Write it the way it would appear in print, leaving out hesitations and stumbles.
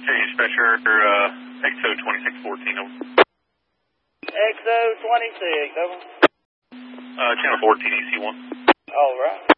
Change Dispatcher, XO 2614, over. XO 26, over. Channel 14, EC1. All right.